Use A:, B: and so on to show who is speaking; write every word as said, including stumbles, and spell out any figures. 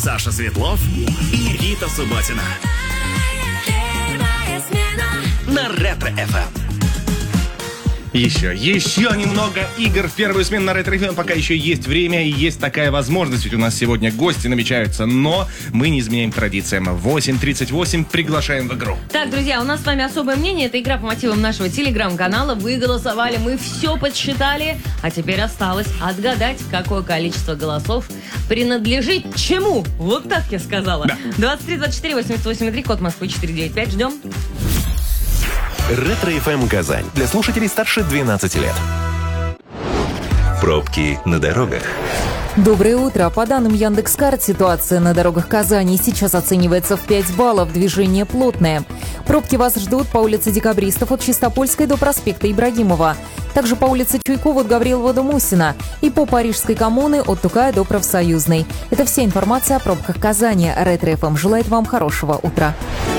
A: Саша Светлов и Рита Субботина. На Ретро-эф эм.
B: Еще, еще немного игр в первую смену на Ретро-эф эм, пока еще есть время и есть такая возможность, ведь у нас сегодня гости намечаются, но мы не изменяем традициям. восемь тридцать восемь приглашаем в игру.
C: Так, друзья, у нас с вами особое мнение, это игра по мотивам нашего телеграм-канала, вы голосовали, мы все подсчитали, а теперь осталось отгадать, какое количество голосов принадлежит чему, вот так я сказала.
B: Да.
C: двадцать три двадцать четыре восемьдесят восемь три, код Москвы четыре девять пять, ждем.
D: Ретро-эф эм Казань. Для слушателей старше двенадцати лет. Пробки на дорогах.
E: Доброе утро. По данным Яндекс.Карт, ситуация на дорогах Казани сейчас оценивается в пять баллов. Движение плотное. Пробки вас ждут по улице Декабристов от Чистопольской до проспекта Ибрагимова. Также по улице Чуйкова от Гаврилова до Мусина. И по Парижской коммуны от Тукая до Профсоюзной. Это вся информация о пробках Казани. Ретро-эф эм желает вам хорошего утра.